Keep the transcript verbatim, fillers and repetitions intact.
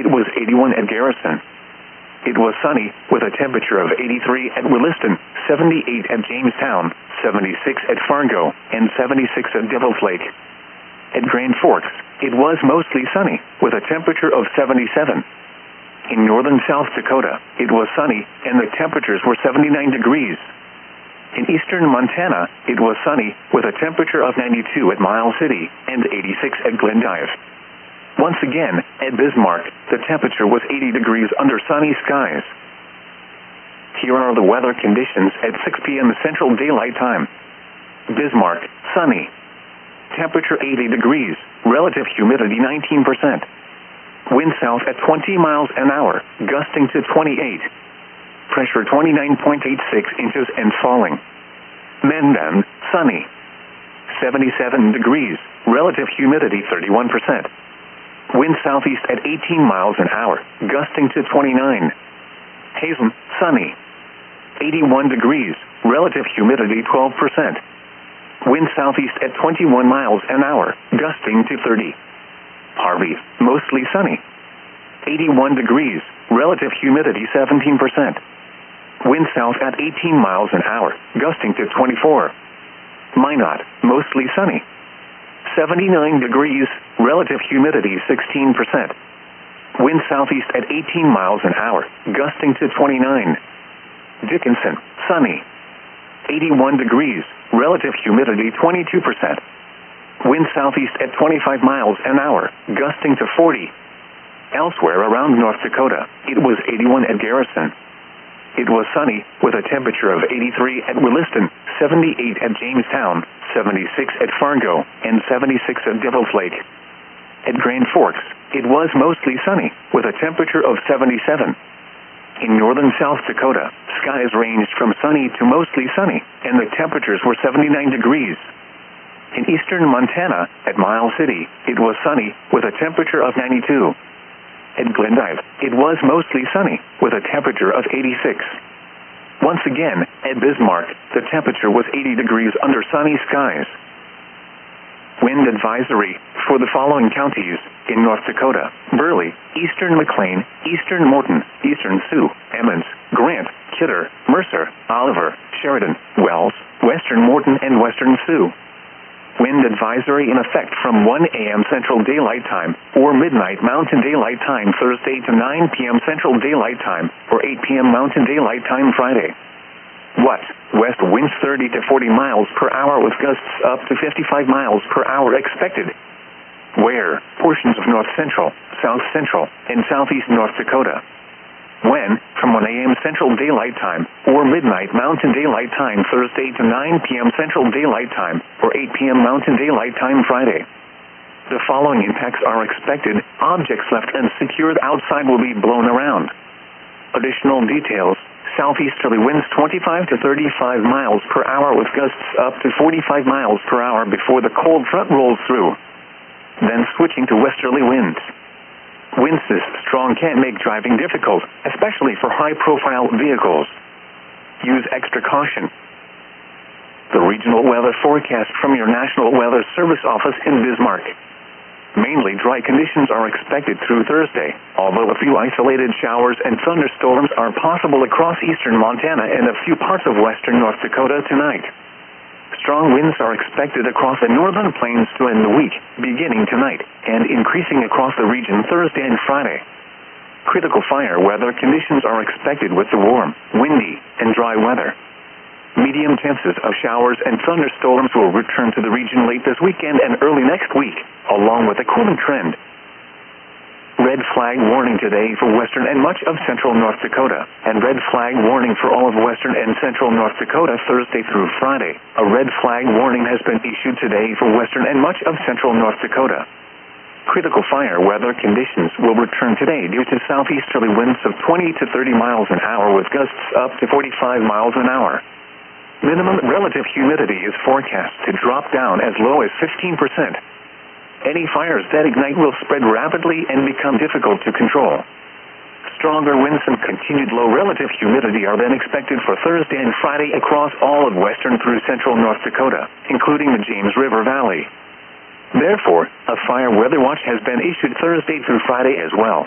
was eighty-one at Garrison. It was sunny, with a temperature of eighty-three at Williston, seventy-eight at Jamestown, seventy-six at Fargo, and seventy-six at Devil's Lake. At Grand Forks, it was mostly sunny, with a temperature of seventy-seven. In northern South Dakota, it was sunny, and the temperatures were seventy-nine degrees. In eastern Montana, it was sunny, with a temperature of ninety-two at Miles City, and eighty-six at Glendive. Once again, at Bismarck, the temperature was eighty degrees under sunny skies. Here are the weather conditions at six p m Central Daylight Time. Bismarck, sunny. Temperature eighty degrees, relative humidity nineteen percent. Wind south at twenty miles an hour, gusting to twenty-eight. Pressure twenty-nine point eight six inches and falling. Mandan, sunny. seventy-seven degrees, relative humidity thirty-one percent. Wind southeast at eighteen miles an hour, gusting to twenty-nine. Hazen, sunny. eighty-one degrees, relative humidity twelve percent. Wind southeast at twenty-one miles an hour, gusting to thirty. Harvey, mostly sunny. eighty-one degrees, relative humidity seventeen percent. Wind south at eighteen miles an hour, gusting to twenty-four. Minot, mostly sunny. seventy-nine degrees, relative humidity sixteen percent. Wind southeast at eighteen miles an hour, gusting to twenty-nine. Dickinson, sunny. eighty-one degrees, relative humidity twenty-two percent. Wind southeast at twenty-five miles an hour, gusting to forty. Elsewhere around North Dakota, it was eighty-one at Garrison. It was sunny, with a temperature of eighty-three at Williston, seventy-eight at Jamestown, seventy-six at Fargo, and seventy-six at Devil's Lake. At Grand Forks, it was mostly sunny, with a temperature of seventy-seven. In northern South Dakota, skies ranged from sunny to mostly sunny, and the temperatures were seventy-nine degrees. In eastern Montana, at Miles City, it was sunny, with a temperature of ninety-two. At Glendive, it was mostly sunny, with a temperature of eighty-six. Once again, at Bismarck, the temperature was eighty degrees under sunny skies. Wind advisory for the following counties in North Dakota: Burley, eastern McLean, eastern Morton, eastern Sioux, Emmons, Grant, Kidder, Mercer, Oliver, Sheridan, Wells, western Morton, and western Sioux. Wind advisory in effect from one a m Central Daylight Time, or midnight Mountain Daylight Time Thursday to nine p m Central Daylight Time, or eight p m Mountain Daylight Time Friday. What? West winds thirty to forty miles per hour with gusts up to fifty-five miles per hour expected. Where? Portions of North Central, South Central, and Southeast North Dakota. When? From one a m Central Daylight Time, or midnight Mountain Daylight Time Thursday to nine p m Central Daylight Time, or eight p m Mountain Daylight Time Friday. The following impacts are expected. Objects left unsecured outside will be blown around. Additional details: southeasterly winds twenty-five to thirty-five miles per hour with gusts up to forty-five miles per hour before the cold front rolls through. Then switching to westerly winds. Winds this strong can make driving difficult, especially for high-profile vehicles. Use extra caution. The regional weather forecast from your National Weather Service office in Bismarck. Mainly dry conditions are expected through Thursday, although a few isolated showers and thunderstorms are possible across eastern Montana and a few parts of western North Dakota tonight. Strong winds are expected across the northern plains to end the week, beginning tonight, and increasing across the region Thursday and Friday. Critical fire weather conditions are expected with the warm, windy, and dry weather. Medium chances of showers and thunderstorms will return to the region late this weekend and early next week, along with a cooling trend. Red flag warning today for western and much of central North Dakota, and red flag warning for all of western and central North Dakota Thursday through Friday. A red flag warning has been issued today for western and much of central North Dakota. Critical fire weather conditions will return today due to southeasterly winds of twenty to thirty miles an hour with gusts up to forty-five miles an hour. Minimum relative humidity is forecast to drop down as low as fifteen percent. Any fires that ignite will spread rapidly and become difficult to control. Stronger winds and continued low relative humidity are then expected for Thursday and Friday across all of western through central North Dakota, including the James River Valley. Therefore, a fire weather watch has been issued Thursday through Friday as well.